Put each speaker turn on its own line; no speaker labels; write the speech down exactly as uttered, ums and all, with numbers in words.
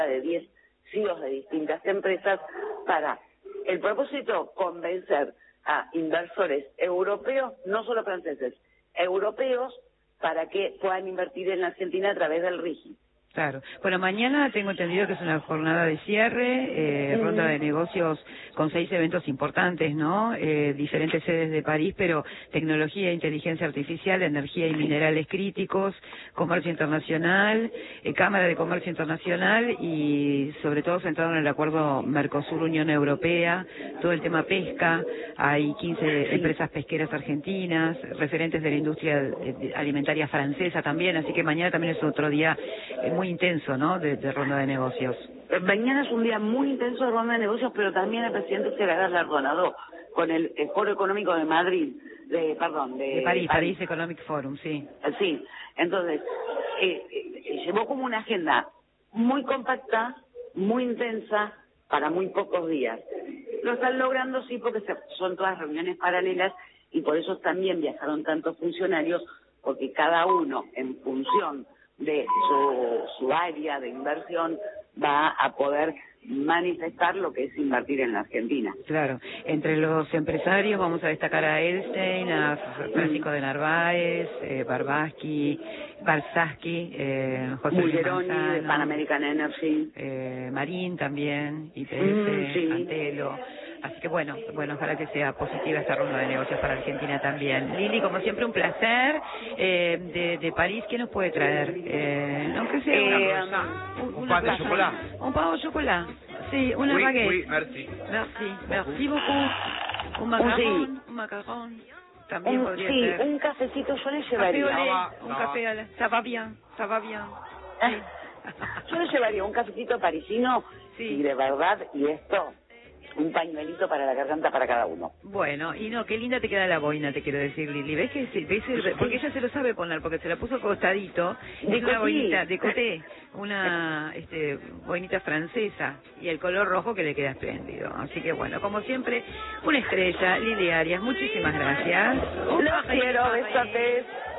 de diez C E Os de distintas empresas para el propósito convencer a inversores europeos, no solo franceses, europeos, para que puedan invertir en la Argentina a través del RIGI.
Claro. Bueno, mañana tengo entendido que es una jornada de cierre, eh, mm. ronda de negocios con seis eventos importantes, ¿no? Eh, diferentes sedes de París, pero tecnología e inteligencia artificial, energía y minerales críticos, comercio internacional, eh, Cámara de Comercio Internacional y sobre todo centrado en el acuerdo Mercosur-Unión Europea, todo el tema pesca, hay quince empresas pesqueras argentinas, referentes de la industria alimentaria francesa también, así que mañana también es otro día eh, muy intenso, ¿no?, de, de ronda de negocios.
Mañana es un día muy intenso de ronda de negocios, pero también el presidente será galardonado con el, el Foro Económico de Madrid, de perdón, de,
de París, París Economic Forum, sí.
Sí, entonces, eh, eh, llevó como una agenda muy compacta, muy intensa, para muy pocos días. Lo están logrando, sí, porque se, son todas reuniones paralelas y por eso también viajaron tantos funcionarios, porque cada uno, en función de su, su área de inversión, va a poder manifestar lo que es invertir en la Argentina.
Claro, entre los empresarios vamos a destacar a Elstein, a Francisco de Narváez, eh, Barbaski, Barsaski, eh, José
Mulleroni, de Pan American Energy,
eh, Marín también, I P F,
mm, sí.
Antelo. Así que bueno, bueno, ojalá que sea positiva esta ronda de negocios para Argentina también. Lili, como siempre, un placer. Eh, de, de París, ¿qué nos puede traer? Eh, aunque sea
eh,
una cosa.
Un, un pan de chocolate.
Un pan de chocolate. Sí, una
oui,
baguette.
Oui, merci.
Merci, merci beaucoup. Un macarrón,
sí.
un macarrón. También
un,
podría
sí,
ser.
un cafecito yo le llevaría.
Café olé,
No va,
un
no
café
va.
olé. Ça va bien, ça va bien. Sí.
Yo le llevaría un cafecito parisino
Sí.
y de verdad, y esto, un pañuelito para la garganta para cada uno.
Bueno, y no, qué linda te queda la boina, te quiero decir, Lili. ¿Ves que sí? ¿Ves el- porque ella se lo sabe poner, porque se la puso acostadito.
De
Es una
coté.
boinita de coté, una este, boinita francesa, y el color rojo que le queda espléndido. Así que bueno, como siempre, una estrella, Lili Arias. Muchísimas gracias.
Los quiero, besotes.